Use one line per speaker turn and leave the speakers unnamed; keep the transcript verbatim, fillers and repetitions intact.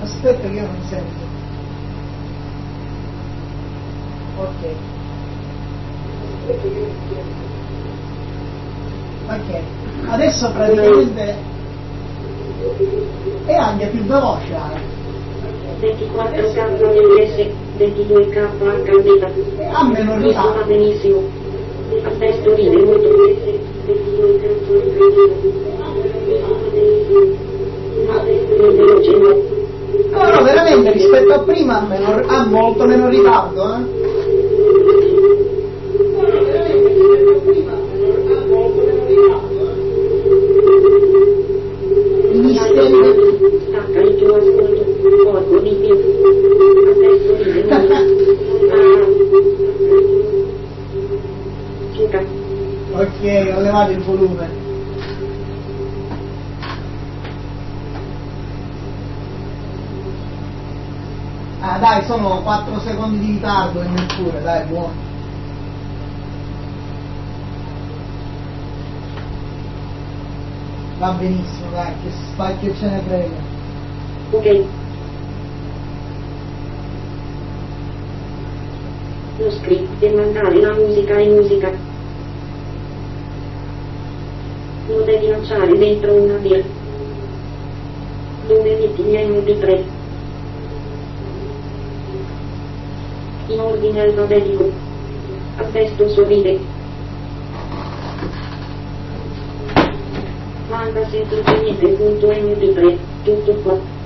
Aspetta che io non sento. Ok. Ok. Adesso praticamente è anche più veloce.
ventiquattro K M S, ventidue K H Z.
A me non
Questo va
rifà.
benissimo. A testo ride molto bene. ventidue K H Z.
No, no, veramente rispetto a prima ha, meno, ha molto meno ritardo, eh? No, no, veramente rispetto a prima ha molto meno ritardo, eh? Mi stende.
Stacca il tuo ascolto, porco di più. A testo ride molto. Chica.
Ok, ho levato il volume. Ah dai, sono quattro secondi di ritardo e neppure, dai, buono. Va benissimo, dai, che spa- che ce ne frega.
Ok. Lo script per mandare la musica in musica. Lo devi lanciare dentro una via. Dove metti gli M P tre. In ordine alfabetico. A testo sorride. Manda semplicemente punto M P tre, tutto qua.